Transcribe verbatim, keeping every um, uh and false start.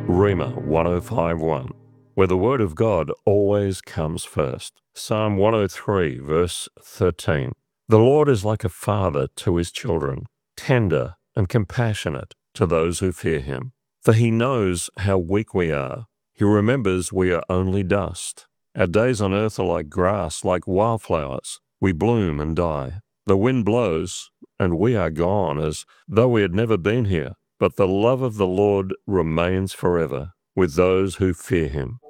Rhema one oh five one, where the Word of God always comes first. Psalm one oh three, verse thirteen. The Lord is like a father to his children, tender and compassionate to those who fear him. For he knows how weak we are. He remembers we are only dust. Our days on earth are like grass, like wildflowers. We bloom and die. The wind blows, and we are gone as though we had never been here. But the love of the Lord remains forever with those who fear him,